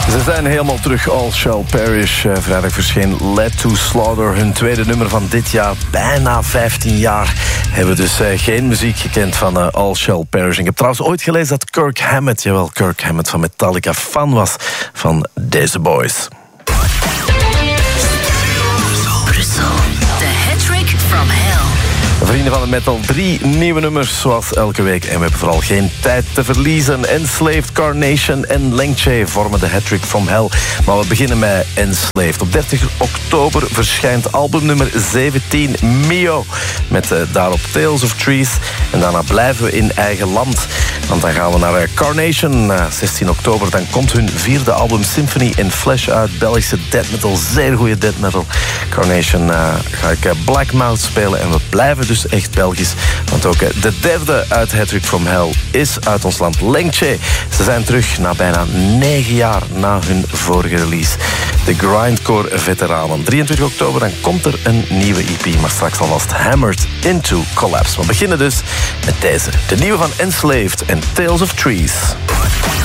Ze zijn helemaal terug, All Shall Perish. Vrijdag verscheen Led to Slaughter, hun tweede nummer van dit jaar. Bijna 15 jaar hebben we dus geen muziek gekend van All Shall Perish. Ik heb trouwens ooit gelezen dat Kirk Hammett van Metallica fan was van deze boys. Brussel, the hat-trick from hell. Vrienden van de metal, 3 nieuwe nummers zoals elke week. En we hebben vooral geen tijd te verliezen. Enslaved, Carnation en Lengche vormen de hat-trick from hell. Maar we beginnen met Enslaved. Op 30 oktober verschijnt albumnummer 17, Mio. Met daarop Tales of Trees. En daarna blijven we in eigen land. Want dan gaan we naar Carnation. 16 oktober, dan komt hun 4e album Symphony in Flesh uit. Belgische death metal, zeer goede death metal. Carnation ga ik Black Mouth spelen. En we blijven dus echt Belgisch. Want ook de derde uit Hat-trick from Hell is uit ons land, Lengche. Ze zijn terug na bijna 9 jaar na hun vorige release. De grindcore veteranen. 23 oktober, dan komt er een nieuwe EP. Maar straks alvast Hammered into Collapse. We beginnen dus met deze. De nieuwe van Enslaved en Tales of Trees.